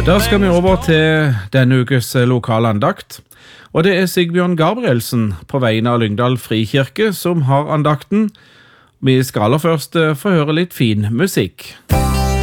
Da skal vi over til denne ukes lokalandakt. Og det er Sigbjørn Gabrielsen på vegne av Lyngdal Frikirke som har andakten. Vi skal aller først få høre litt fin musikk.